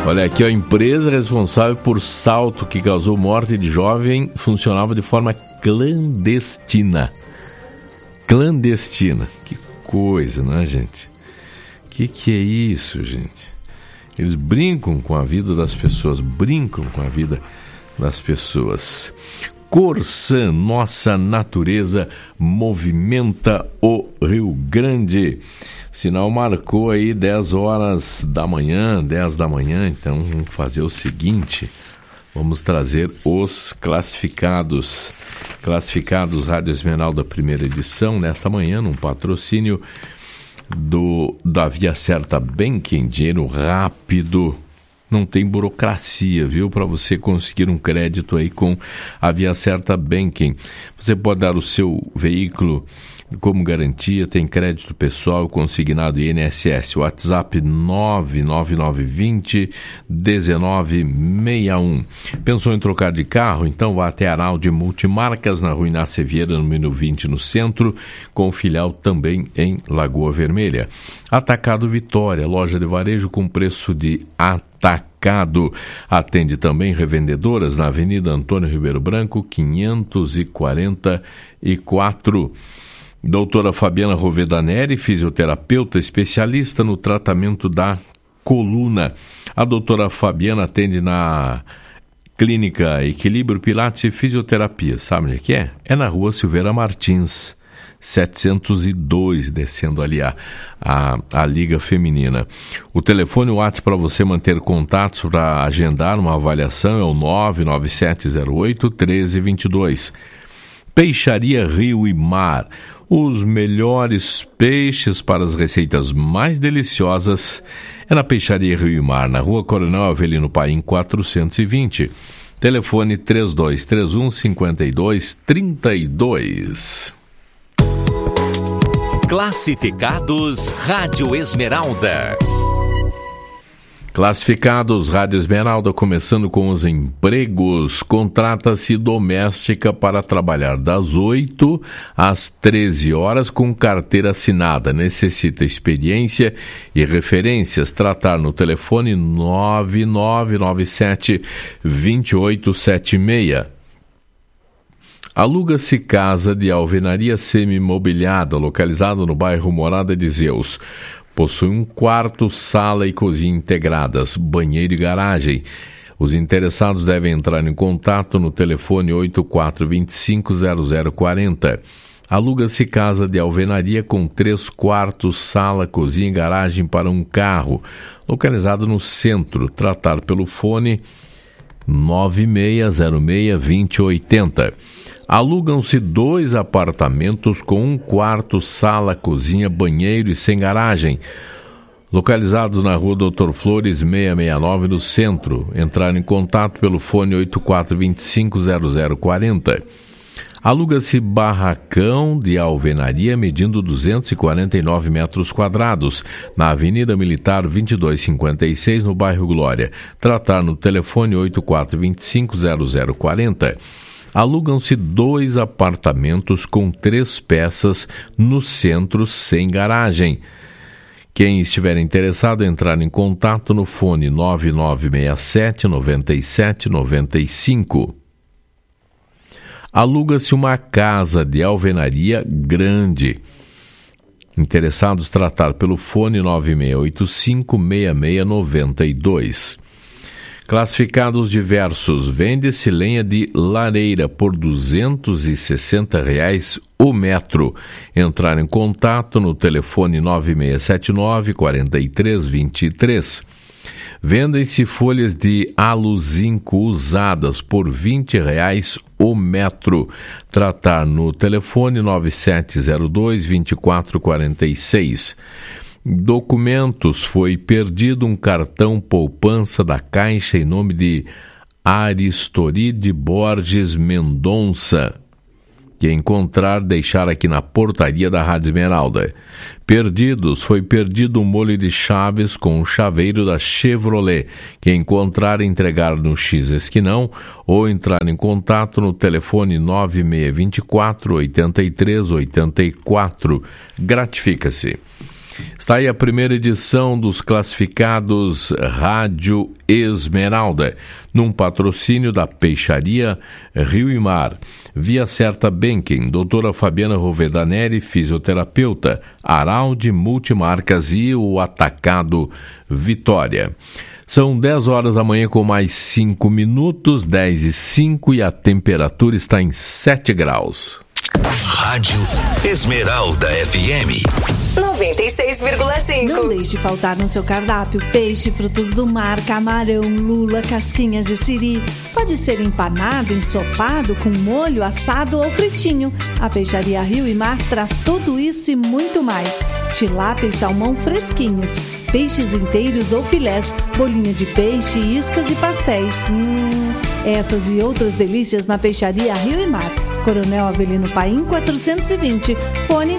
Olha aqui, a empresa responsável por salto que causou morte de jovem funcionava de forma clandestina. Clandestina. Que coisa, né, gente? Que é isso, gente? Eles brincam com a vida das pessoas, Corsan, nossa natureza movimenta o Rio Grande. Sinal marcou aí 10 da manhã, então vamos fazer o seguinte, vamos trazer os classificados. Classificados Rádio Esmeralda, primeira edição, nesta manhã, num patrocínio da Via Certa Banking, dinheiro rápido, não tem burocracia, viu? Para você conseguir um crédito aí com a Via Certa Banking. Você pode dar o seu veículo como garantia, tem crédito pessoal consignado INSS, WhatsApp 99920-1961. Pensou em trocar de carro? Então vá até Araldi Multimarcas, na Rua Inácio Vieira, número 20, no centro, com filial também em Lagoa Vermelha. Atacado Vitória, loja de varejo com preço de atacado. Atende também revendedoras na Avenida Antônio Ribeiro Branco, 544. Doutora Fabiana Rovedaneri, fisioterapeuta especialista no tratamento da coluna. A doutora Fabiana atende na Clínica Equilíbrio Pilates e Fisioterapia. Sabe onde é que é? É na Rua Silveira Martins, 702, descendo ali a Liga Feminina. O telefone WhatsApp para você manter contatos para agendar uma avaliação é o 99708-1322. Peixaria Rio e Mar. Os melhores peixes para as receitas mais deliciosas é na Peixaria Rio e Mar, na Rua Coronel Avelino Paim 420. Telefone 3231-5232. Classificados Rádio Esmeralda. Classificados Rádio Esmeralda, começando com os empregos. Contrata-se doméstica para trabalhar das 8 às 13 horas com carteira assinada. Necessita experiência e referências. Tratar no telefone 9997-2876. Aluga-se casa de alvenaria semi-mobiliada, localizada no bairro Morada de Zeus. Possui um quarto, sala e cozinha integradas, banheiro e garagem. Os interessados devem entrar em contato no telefone 8425-0040. Aluga-se casa de alvenaria com 3 quartos, sala, cozinha e garagem para um carro, localizado no centro. Tratar pelo fone 9606-2080. Alugam-se 2 apartamentos com 1 quarto, sala, cozinha, banheiro e sem garagem, localizados na Rua Doutor Flores 669, no centro. Entrar em contato pelo fone 8425-0040. Aluga-se barracão de alvenaria medindo 249 metros quadrados, na Avenida Militar 2256, no bairro Glória. Tratar no telefone 8425-0040. Alugam-se 2 apartamentos com 3 peças no centro sem garagem. Quem estiver interessado, entrar em contato no fone 9967-9795. Aluga-se uma casa de alvenaria grande. Interessados, tratar pelo fone 9685-6692. Classificados diversos. Vende-se lenha de lareira por R$ 260 o metro. Entrar em contato no telefone 9679-4323. Vendem-se folhas de aluzinco usadas por R$ 20 o metro. Tratar no telefone 9702-2446. Documentos: foi perdido um cartão poupança da Caixa em nome de Aristoride Borges Mendonça. Quem encontrar, deixar aqui na portaria da Rádio Esmeralda. Perdidos: foi perdido um molho de chaves com um chaveiro da Chevrolet. Quem encontrar, entregar no X Esquinão ou entrar em contato no telefone 9624-8384. Gratifica-se. Está aí a primeira edição dos classificados Rádio Esmeralda, num patrocínio da Peixaria Rio e Mar, Via Certa Banking, doutora Fabiana Roveda Neri, fisioterapeuta, Araldi Multimarcas e o Atacado Vitória. São 10 horas da manhã com mais 5 minutos, 10:05, e a temperatura está em 7 graus. Rádio Esmeralda FM 96,5. Não deixe faltar no seu cardápio peixe, frutos do mar, camarão, lula, casquinhas de siri. Pode ser empanado, ensopado, com molho, assado ou fritinho. A Peixaria Rio e Mar traz tudo isso e muito mais. Tilápia e salmão fresquinhos, peixes inteiros ou filés, bolinho de peixe, iscas e pastéis. Essas e outras delícias na Peixaria Rio e Mar. Coronel Avelino Paim 420, fone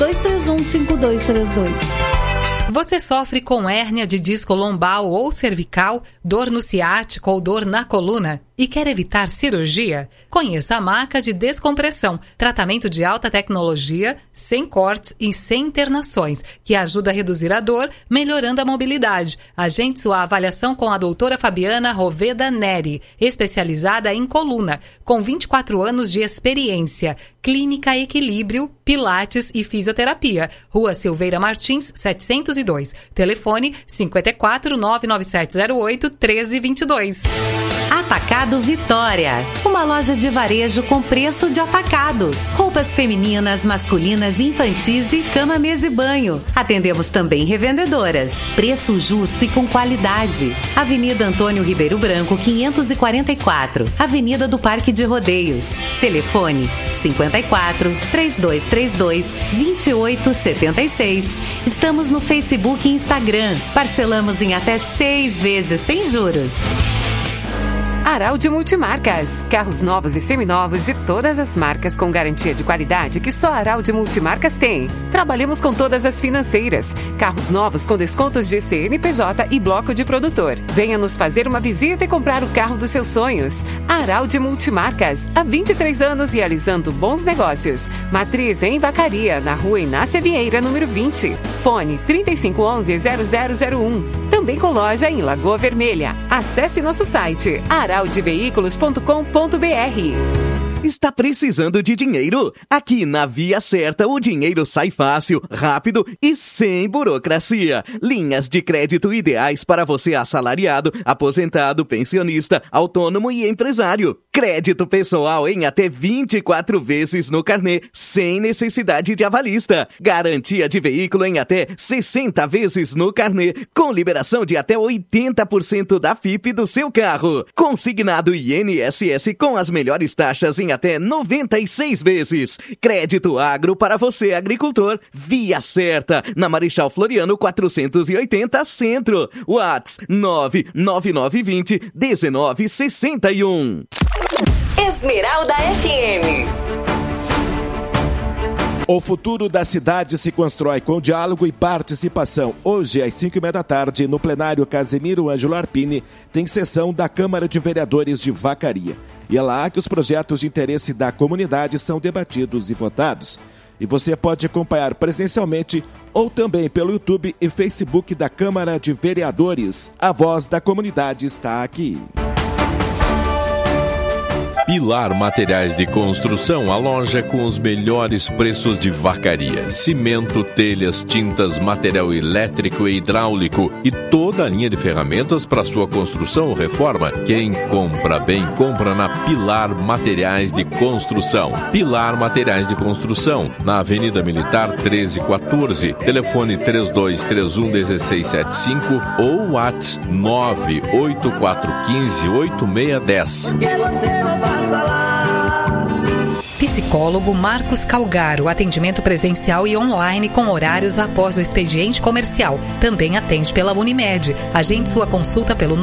3231-5232. Você sofre com hérnia de disco lombar ou cervical, dor no ciático ou dor na coluna e quer evitar cirurgia? Conheça a Maca de Descompressão, tratamento de alta tecnologia, sem cortes e sem internações, que ajuda a reduzir a dor, melhorando a mobilidade. Agende sua avaliação com a doutora Fabiana Roveda Neri, especializada em coluna, com 24 anos de experiência. Clínica Equilíbrio, Pilates e Fisioterapia. Rua Silveira Martins, 702. Telefone 54 99708 1322. Atacado Vitória, uma loja de varejo com preço de atacado. Roupas femininas, masculinas, infantis e cama, mesa e banho. Atendemos também revendedoras. Preço justo e com qualidade. Avenida Antônio Ribeiro Branco, 544. Avenida do Parque de Rodeios. Telefone 54 3232 2876. Estamos no Facebook e Instagram. Parcelamos em até 6 vezes sem juros. Araldi Multimarcas. Carros novos e seminovos de todas as marcas com garantia de qualidade que só a Araldi Multimarcas tem. Trabalhamos com todas as financeiras. Carros novos com descontos de CNPJ e bloco de produtor. Venha nos fazer uma visita e comprar o carro dos seus sonhos. Araldi Multimarcas. Há 23 anos realizando bons negócios. Matriz em Vacaria, na rua Inácia Vieira, número 20. Fone 3511-0001. Também com loja em Lagoa Vermelha. Acesse nosso site araldiveículos.com.br. Está precisando de dinheiro? Aqui na Via Certa o dinheiro sai fácil, rápido e sem burocracia. Linhas de crédito ideais para você assalariado, aposentado, pensionista, autônomo e empresário. Crédito pessoal em até 24 vezes no carnê, sem necessidade de avalista. Garantia de veículo em até 60 vezes no carnê, com liberação de até 80% da FIP do seu carro. Consignado INSS com as melhores taxas em até 96 vezes. Crédito agro para você, agricultor. Via Certa, na Marechal Floriano 480 Centro. WhatsApp 99920-1961. Esmeralda FM. O futuro da cidade se constrói com diálogo e participação. Hoje, às 5h30 da tarde, no plenário Casemiro Ângelo Arpini, tem sessão da Câmara de Vereadores de Vacaria. E é lá que os projetos de interesse da comunidade são debatidos e votados. E você pode acompanhar presencialmente ou também pelo YouTube e Facebook da Câmara de Vereadores. A voz da comunidade está aqui. Pilar Materiais de Construção, a loja com os melhores preços de Vacaria. Cimento, telhas, tintas, material elétrico e hidráulico e toda a linha de ferramentas para sua construção ou reforma. Quem compra bem, compra na Pilar Materiais de Construção. Pilar Materiais de Construção, na Avenida Militar 1314. Telefone 3231-1675 ou WhatsApp 98415-8610. Psicólogo Marcos Calgaro, atendimento presencial e online com horários após o expediente comercial. Também atende pela Unimed. Agende sua consulta pelo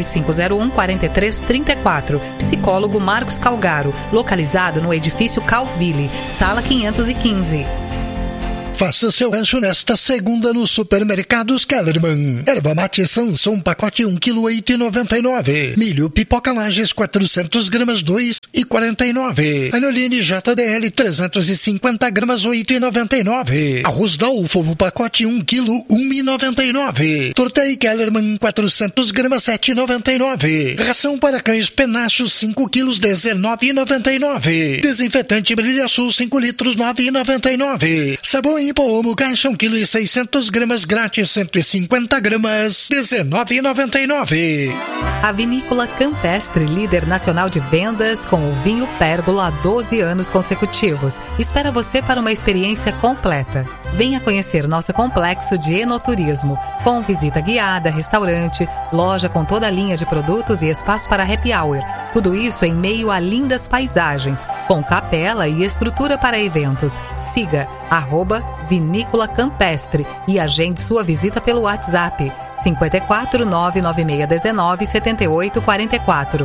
99501-4334. Psicólogo Marcos Calgaro, localizado no edifício Calville, sala 515. Faça seu rancho nesta segunda no Supermercados Kellerman. Erva mate Sanson, pacote 1 kg, 8,99. Milho pipoca Lages, 400 gramas, 2,49. Anoline JDL, 350 gramas, 8,99. Arroz Dalfo, pacote 1 kg, 1,99. Tortei Kellerman, 400 gramas, 7,99. Ração para cães Penacho, 5 kg, 19,99. Desinfetante Brilha Sul, 5 litros, 9,99. Sabão em Pomo, caixa 1 kg e 600 gramas, grátis 150 gramas, 19,99. A Vinícola Campestre, líder nacional de vendas com o vinho Pérgola há 12 anos consecutivos, espera você para uma experiência completa. Venha conhecer nosso complexo de enoturismo, com visita guiada, restaurante, loja com toda a linha de produtos e espaço para happy hour. Tudo isso em meio a lindas paisagens, com capela e estrutura para eventos. Siga @Vinícola Campestre e agende sua visita pelo WhatsApp 54 99619 7844.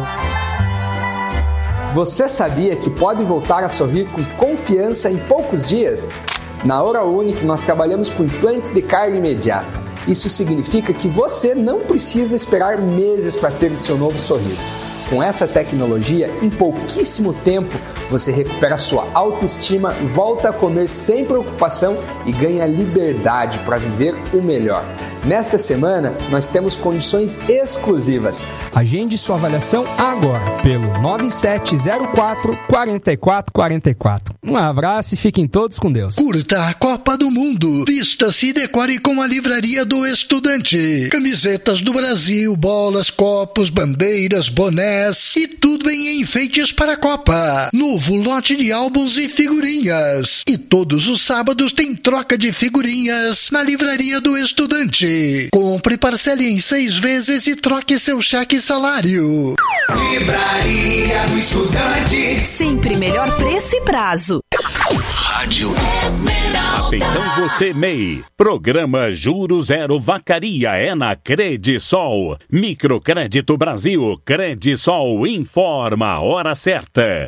Você sabia que pode voltar a sorrir com confiança em poucos dias? Na Hora Unique nós trabalhamos com implantes de carga imediata. Isso significa que você não precisa esperar meses para ter o seu novo sorriso. Com essa tecnologia, em pouquíssimo tempo, você recupera sua autoestima, volta a comer sem preocupação e ganha liberdade para viver o melhor. Nesta semana, nós temos condições exclusivas. Agende sua avaliação agora pelo 9704-4444. Um abraço e fiquem todos com Deus. Curta a Copa do Mundo. Vista-se e decore com a Livraria do Estudante. Camisetas do Brasil, bolas, copos, bandeiras, bonés e tudo em enfeites para a Copa. Novo lote de álbuns e figurinhas. E todos os sábados tem troca de figurinhas na Livraria do Estudante. Compre, parcele em 6 vezes e troque seu cheque salário. Livraria do Estudante. Sempre melhor preço e prazo. Rádio Esmeralda. Atenção você, MEI. Programa Juro Zero Vacaria é na Credisol. Microcrédito Brasil. Credisol informa a hora certa.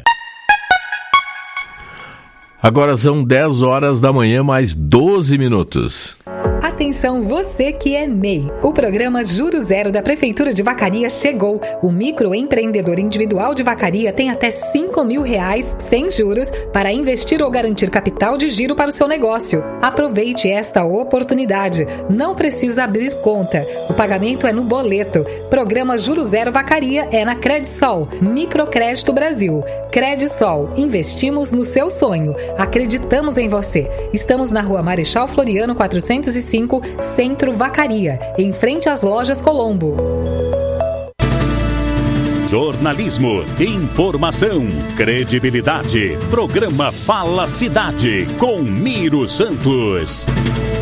Agora são 10 horas da manhã, mais 12 minutos. Atenção você que é MEI. O programa Juro Zero da Prefeitura de Vacaria chegou. O microempreendedor individual de Vacaria tem até R$5.000 sem juros para investir ou garantir capital de giro para o seu negócio. Aproveite esta oportunidade. Não precisa abrir conta. O pagamento é no boleto. Programa Juro Zero Vacaria é na Credisol. Microcrédito Brasil. Credisol. Investimos no seu sonho. Acreditamos em você. Estamos na Rua Marechal Floriano 405, Centro Vacaria, em frente às lojas Colombo. Jornalismo, informação, credibilidade. Programa Fala Cidade, com Miro Santos.